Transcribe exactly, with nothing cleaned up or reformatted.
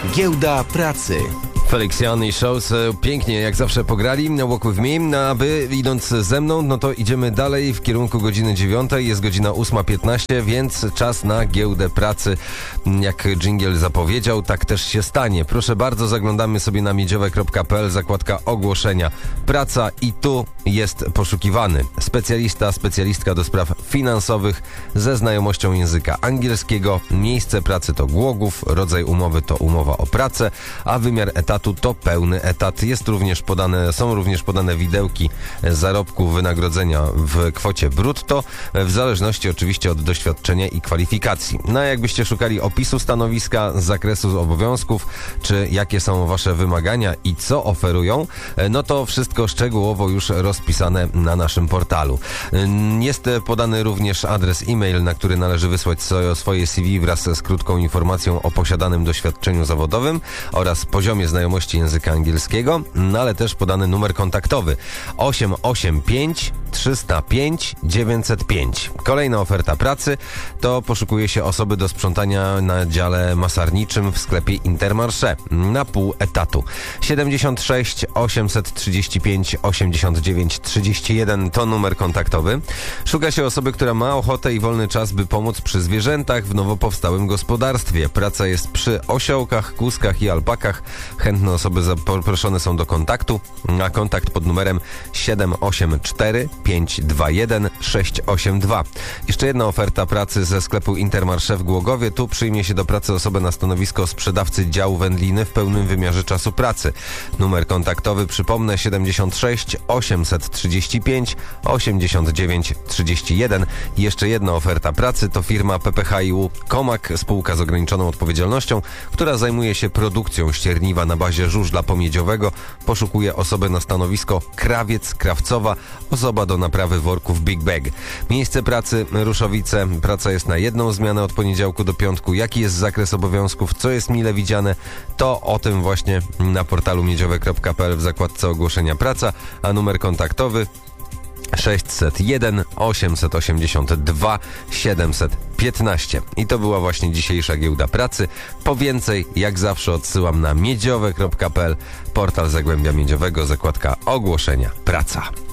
Giełda Pracy. Felix Jan i Shows pięknie jak zawsze pograli na Walk With Me, no, a wy idąc ze mną, no to idziemy dalej w kierunku godziny dziewiątej, jest godzina ósma piętnaście, więc czas na Giełdę Pracy. Jak dżingiel zapowiedział, tak też się stanie. Proszę bardzo, zaglądamy sobie na miedziowe kropka pe el, zakładka ogłoszenia praca i tu jest poszukiwany specjalista, specjalistka do spraw finansowych ze znajomością języka angielskiego. Miejsce pracy to Głogów, rodzaj umowy to umowa o pracę, a wymiar etatu to pełny etat. Jest również podane, są również podane widełki zarobku wynagrodzenia w kwocie brutto, w zależności oczywiście od doświadczenia i kwalifikacji. No a jakbyście szukali opisu stanowiska, z zakresu obowiązków, czy jakie są wasze wymagania i co oferują, no to wszystko szczegółowo już rozpisane na naszym portalu. Jest podany również adres e-mail, na który należy wysłać swoje C V wraz z krótką informacją o posiadanym doświadczeniu zawodowym oraz poziomie znajomości języka angielskiego, no ale też podany numer kontaktowy osiem osiem pięć trzysta pięć dziewięćset pięć. Kolejna oferta pracy to poszukuje się osoby do sprzątania na dziale masarniczym w sklepie Intermarché na pół etatu. siedemdziesiąt sześć osiemset trzydzieści pięć osiemdziesiąt dziewięć trzydzieści jeden to numer kontaktowy. Szuka się osoby, która ma ochotę i wolny czas, by pomóc przy zwierzętach w nowo powstałym gospodarstwie. Praca jest przy osiołkach, kózkach i alpakach. Chętne osoby zaproszone są do kontaktu, a kontakt pod numerem siedem osiem cztery pięć dwa jeden sześć osiem dwa. Jeszcze jedna oferta pracy ze sklepu Intermarché w Głogowie. Tu przyjmie się do pracy osobę na stanowisko sprzedawcy działu wędliny w pełnym wymiarze czasu pracy. Numer kontaktowy, przypomnę, siedemdziesiąt sześć osiemset trzydzieści pięć osiemdziesiąt dziewięć trzydzieści jeden. I jeszcze jedna oferta pracy to firma P P H I U Komak, spółka z ograniczoną odpowiedzialnością, która zajmuje się produkcją ścierniwa na bazie żużla pomiedziowego. Poszukuje osoby na stanowisko krawiec, krawcowa, osoba do naprawy worków Big Bag. Miejsce pracy Ruszowice. Praca jest na jedną zmianę od poniedziałku do piątku. Jaki jest zakres obowiązków, co jest mile widziane, to o tym właśnie na portalu miedziowe kropka pe el w zakładce ogłoszenia praca, a numer kontaktowy sześćset jeden osiemset osiemdziesiąt dwa siedemset piętnaście. I to była właśnie dzisiejsza Giełda Pracy. Po więcej, jak zawsze, odsyłam na miedziowe kropka pe el, portal Zagłębia Miedziowego, zakładka ogłoszenia praca.